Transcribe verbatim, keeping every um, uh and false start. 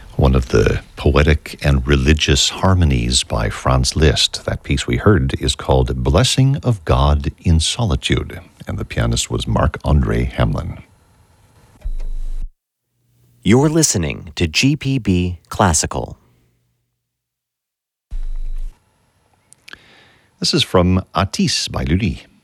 One of the poetic and religious harmonies by Franz Liszt. That piece we heard is called Blessing of God in Solitude, and the pianist was Marc-Andre Hamelin. You're listening to G P B Classical. This is from Atis by Lully.